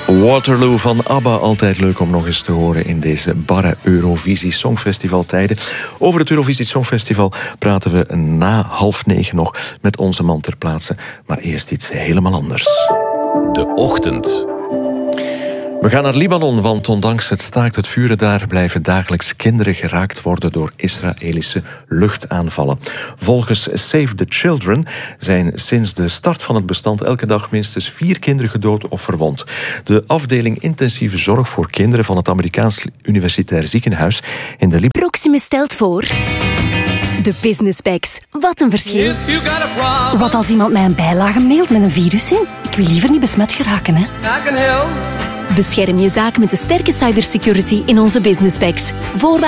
Waterloo van ABBA, altijd leuk om nog eens te horen in deze barre Eurovisie Songfestivaltijden. Over het Eurovisie Songfestival praten we na 8:30 nog met onze man ter plaatse. Maar eerst iets helemaal anders. De Ochtend. We gaan naar Libanon, want ondanks het staakt het vuren daar blijven dagelijks kinderen geraakt worden door Israëlische luchtaanvallen. Volgens Save the Children zijn sinds de start van het bestand elke dag minstens 4 kinderen gedood of verwond. De afdeling intensieve zorg voor kinderen van het Amerikaans Universitair Ziekenhuis in de Libanon. Proximus stelt voor... De Business Bags. Wat een verschil. Wat als iemand mij een bijlage mailt met een virus in? Ik wil liever niet besmet geraken, hè. Bescherm je zaak met de sterke cybersecurity in onze Business Bags. Voorwaarden